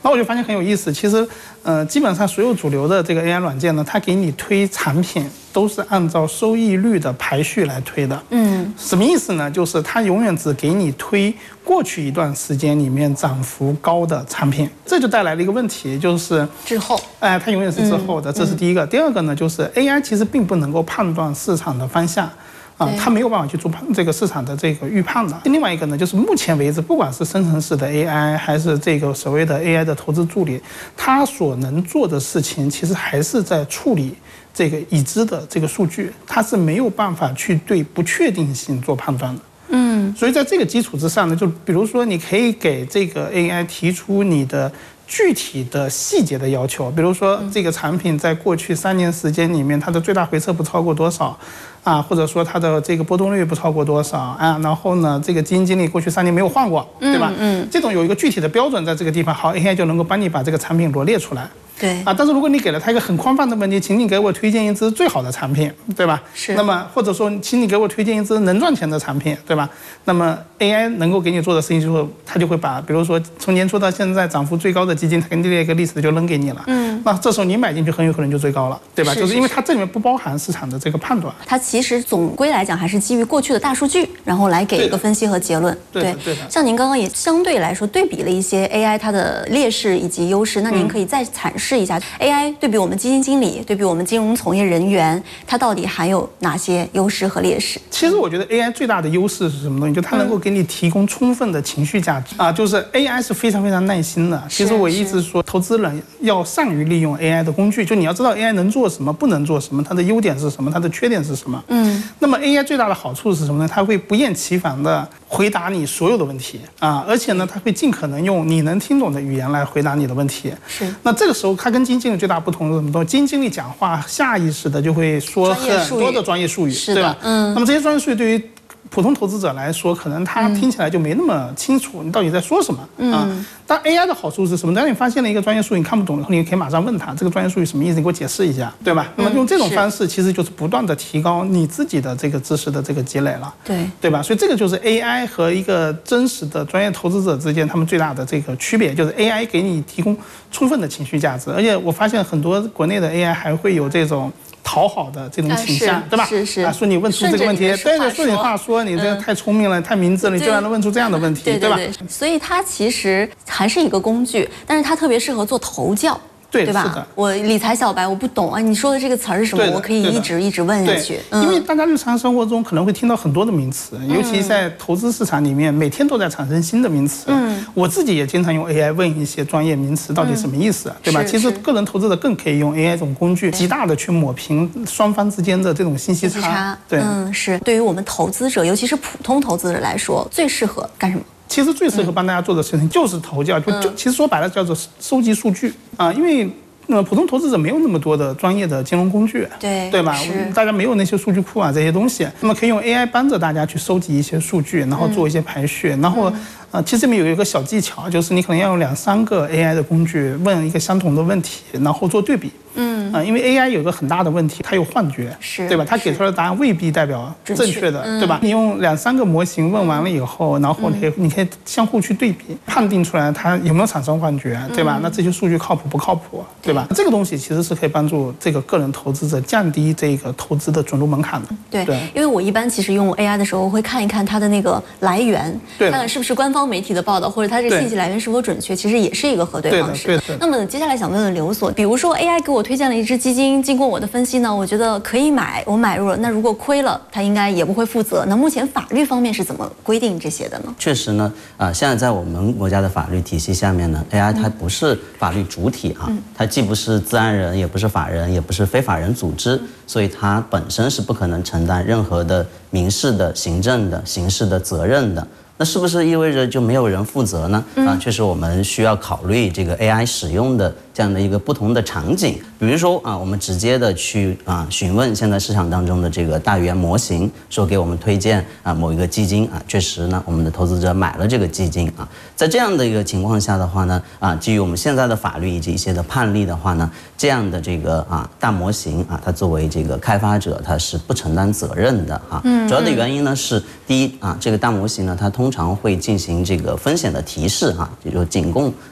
那我就发现很有意思，其实基本上所有主流的这个 AI 软件呢，它给你推产品都是按照收益率的排序来推的。什么意思呢？就是它永远只给你推过去一段时间里面涨幅高的产品，这就带来了一个问题，就是滞后。 它永远是滞后的，这是第一个。第二个呢，就是 AI 其实并不能够判断市场的方向。它没有办法去做这个市场的这个预判的。另外一个呢，就是目前为止，不管是生成式的 AI 还是这个所谓的 AI 的投资助理，它所能做的事情其实还是在处理这个已知的这个数据，它是没有办法去对不确定性做判断的。所以在这个基础之上呢，就比如说你可以给这个 AI 提出你的具体的细节的要求，比如说这个产品在过去3年时间里面，它的最大回撤不超过多少或者说它的这个波动率不超过多少然后呢，这个基金经理过去3年没有换过，对吧？这种有一个具体的标准在这个地方，好 ，AI 就能够帮你把这个产品罗列出来。 对但是如果你给了他一个很宽泛的问题，请你给我推荐一支最好的产品，对吧？ 是。 那么或者说，请你给我推荐一支能赚钱的产品，对吧？那么 AI 能够给你做的事情就是，它就会把，比如说从年初到现在涨幅最高的基金，它给你列一个历史就扔给你了。那这时候你买进去很有可能就最高了，对吧？就是因为它这里面不包含市场的这个判断。 它其实总归来讲还是基于过去的大数据，然后来给一个分析和结论。 对。 像您刚刚也相对来说对比了一些 AI 它的劣势以及优势，那您可以再阐释一下 AI 对比我们基金经理，对比我们金融从业人员，它到底含有哪些优势和劣势？ 其实我觉得 AI 最大的优势是什么东西？就它能够给你提供充分的情绪价值就是 AI 是非常非常耐心的。其实我一直说，投资人要善于利用 AI 的工具，就你要知道 AI 能做什么，不能做什么，它的优点是什么，它的缺点是什么。那么 AI 最大的好处是什么呢？它会不厌其烦的回答你所有的问题而且呢，它会尽可能用你能听懂的语言来回答你的问题。 是。 那这个时候，它跟基金经理最大不同是什么东西？基金经理讲话下意识的就会说很多的专业术语，对吧？那么这些专业术语对于普通投资者来说，可能他听起来就没那么清楚你到底在说什么但 AI 的好处是什么？当你发现了一个专业术语你看不懂以后，你可以马上问他这个专业术语什么意思，你给我解释一下，对吧？那么用这种方式，其实就是不断的提高你自己的这个知识的这个积累了，对吧？所以这个就是 AI 和一个真实的专业投资者之间他们最大的这个区别，就是 AI 给你提供充分的情绪价值，而且我发现很多国内的 AI 还会有这种讨好的这种倾向，对吧？说你问出这个问题，对，顺你话说，你这个太聪明了，太明智了，你居然能问出这样的问题，对吧？ 所以它其实还是一个工具，但是它特别适合做投教。对吧？ 是的， 我理财小白，我不懂你说的这个词儿是什么？我可以一直问下去。 因为大家日常生活中可能会听到很多的名词，尤其在投资市场里面，每天都在产生新的名词。我自己也经常用 AI 问一些专业名词到底什么意思，对吧？其实个人投资者更可以用 AI 这种工具，极大的去抹平双方之间的这种信息差。对， 是对于我们投资者，尤其是普通投资者来说，最适合干什么？ 其实最适合帮大家做的事情就是投教，其实说白了叫做收集数据因为普通投资者没有那么多的专业的金融工具，对吧？大家没有那些数据库这些东西，那么可以用 AI 帮着大家去收集一些数据，然后做一些排序，然后其实这里面有一个小技巧，就是你可能要用2-3个 AI 的工具问一个相同的问题，然后做对比。因为 AI 有一个很大的问题，它有幻觉，对吧？它给出来的答案未必代表正确的，对吧？你用2-3个模型问完了以后，然后你可以相互去对比，判定出来它有没有产生幻觉，对吧？那这些数据靠谱不靠谱，对吧？这个东西其实是可以帮助这个个人投资者降低这个投资的准入门槛的。 对，因为我一般其实用 AI 的时候，会看一看它的那个来源，看看是不是官方媒体的报道，或者它这个信息来源是否准确，其实也是一个核对方式。那么接下来想问问刘所，比如说 AI 给我推荐了一只基金，经过我的分析呢，我觉得可以买，我买入了。那如果亏了，它应该也不会负责。那目前法律方面是怎么规定这些的呢？ 确实呢，现在在我们国家的法律体系下面呢 ，AI 它不是法律主体它既不是自然人，也不是法人，也不是非法人组织，所以它本身是不可能承担任何的民事的、行政的、刑事的责任的。那是不是意味着就没有人负责呢？确实我们需要考虑这个 AI 使用的这样的一个不同的场景。比如说我们直接的去询问现在市场当中的这个大语言模型，说给我们推荐某一个基金确实呢我们的投资者买了这个基金在这样的一个情况下的话呢基于我们现在的法律以及一些的判例的话呢，这样的这个大模型它作为这个开发者它是不承担责任的主要的原因呢是第一这个大模型呢它通常会进行这个风险的提示也就是仅供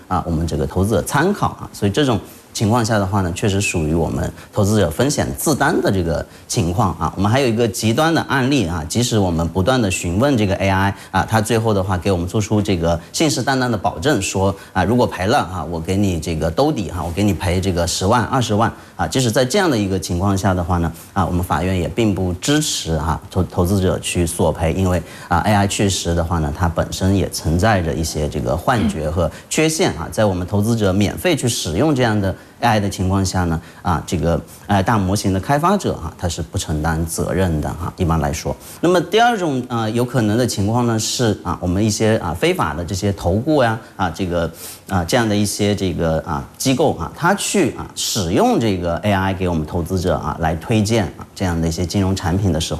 我们这个投资者参考所以这种情况下的话呢，确实属于我们投资者风险自担的这个情况我们还有一个极端的案例即使我们不断的询问这个 AI 它最后的话给我们做出这个信誓旦旦的保证，说如果赔了我给你这个兜底我给你赔这个10万20万即使在这样的一个情况下的话呢我们法院也并不支持投资者去索赔，因为AI 确实的话呢，它本身也存在着一些这个幻觉和缺陷在我们投资者免费去使用这样的AI 的情况下呢，这个大模型的开发者他是不承担责任的一般来说。那么第二种有可能的情况呢是我们一些非法的这些投顾这样的一些这个机构他去使用这个 AI 给我们投资者来推荐这样的一些金融产品的时候。